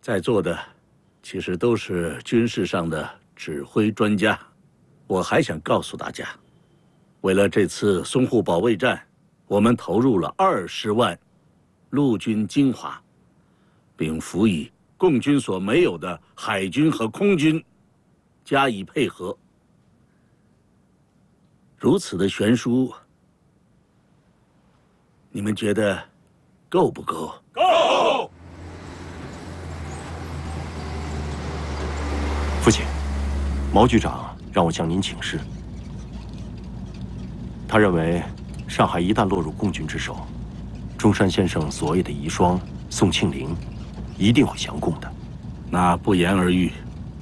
在座的其实都是军事上的指挥专家。我还想告诉大家，为了这次淞沪保卫战，我们投入了20万陆军精华，并辅以共军所没有的海军和空军加以配合。如此的悬殊，你们觉得够不够？ 够！ 父亲，毛局长让我向您请示。他认为，上海一旦落入共军之手，中山先生所谓的遗孀宋庆龄，一定会降共的。 那不言而喻。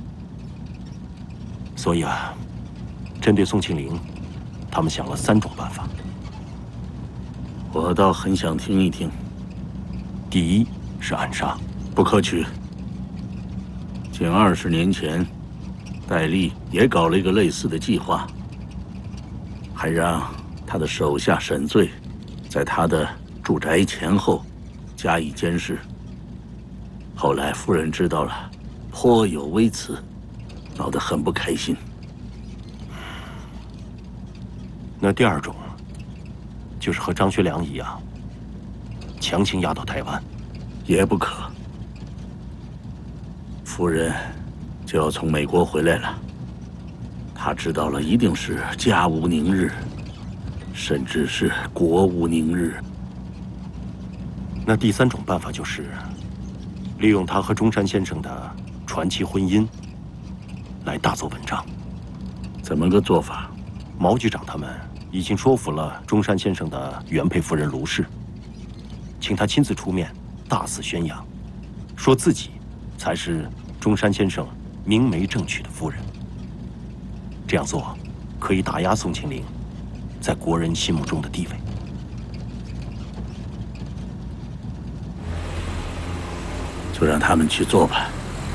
所以啊，针对宋庆龄，他们想了3种办法。 我倒很想听一听。 第一是暗杀， 不可取。近20年前，戴笠也搞了一个类似的计划，还让他的手下沈醉在他的住宅前后加以监视。后来夫人知道了，颇有微词，闹得很不开心。 那第2种，就是和张学良一样，强行押到台湾， 也不可。夫人就要从美国回来了，她知道了，一定是家无宁日，甚至是国无宁日。 那第3种办法就是，利用他和中山先生的传奇婚姻，来大做文章。 怎么个做法？ 毛局长他们已经说服了中山先生的原配夫人卢氏，请他亲自出面，大肆宣扬，说自己才是中山先生明媒正娶的夫人。这样做可以打压宋庆龄在国人心目中的地位。 就让他们去做吧。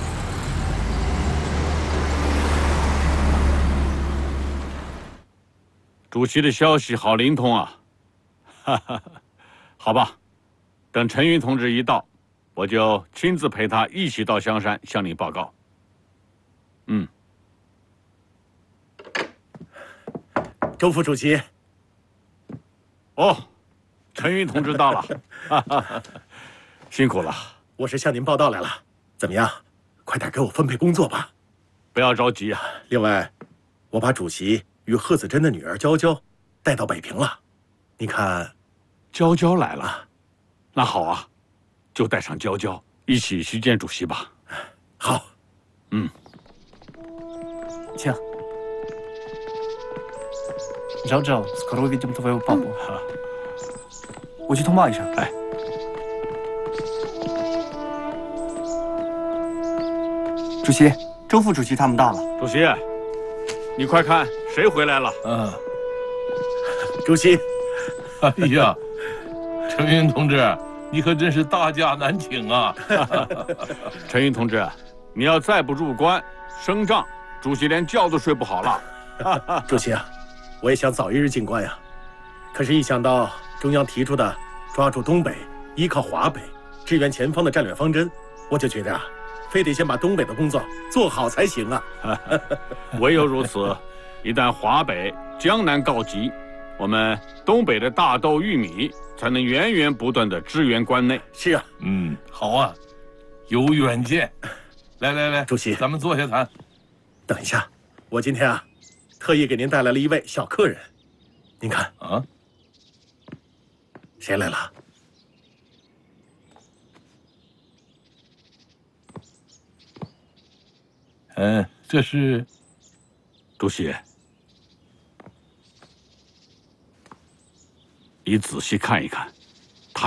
主席的消息好灵通啊！哈哈，好吧，等陈云同志一到，我就亲自陪他一起到香山向你报告。 周副主席。 哦，陈云同志到了，哈哈，辛苦了。 我是向您报道来了，怎么样？快点给我分配工作吧。 不要着急啊。 另外，我把主席与贺子珍的女儿娇娇带到北平了。你看， 娇娇来了，那好啊，就带上娇娇一起去见主席吧。 好。 请。Жао-Жао, скоро увидим твоего папу. 我去通报一声。 哎。 主席，周副主席他们到了。 主席，你快看，谁回来了？ 主席。 哎呀，陈云同志，你可真是大驾难请啊！ 陈云同志，你要再不入关升帐，主席连觉都睡不好了。 主席啊，我也想早一日进关呀，可是，一想到中央提出的抓住东北、依靠华北、支援前方的战略方针，我就觉得啊，非得先把东北的工作做好才行啊。 唯有如此，一旦华北、江南告急，我们东北的大豆、玉米才能源源不断的支援关内。 是啊。 好啊，有远见。来， 主席， 咱们坐下谈。 等一下，我今天啊，特意给您带来了一位小客人，您看啊， 谁来了？ 这是主席，你仔细看一看。